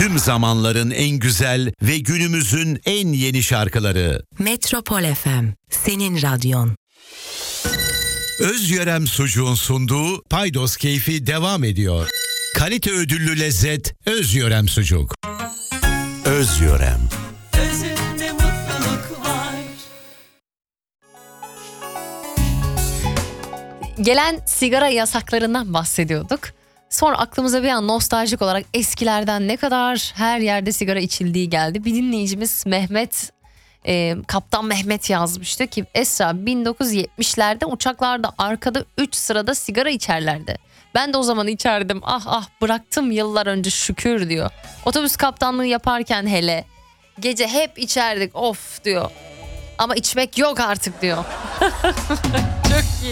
Tüm zamanların en güzel ve günümüzün en yeni şarkıları. Metropol FM, senin radyon. Özyörem Sucuğun sunduğu Paydos Keyfi devam ediyor. Kalite ödüllü lezzet Özyörem Sucuk. Özyörem. Özünde mutluluk var. Gelen sigara yasaklarından bahsediyorduk. Sonra aklımıza bir an nostaljik olarak eskilerden ne kadar her yerde sigara içildiği geldi. Bir dinleyicimiz Mehmet, Kaptan Mehmet yazmıştı ki Esra 1970'lerde uçaklarda arkada 3 sırada sigara içerlerdi. Ben de o zaman içerdim, ah bıraktım yıllar önce şükür diyor. Otobüs kaptanlığı yaparken hele gece hep içerdik of diyor. Ama içmek yok artık diyor. Çok iyi.